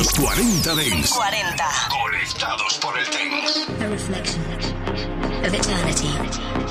40 Dance. 40. Conectados por el Dance. A reflection of eternity.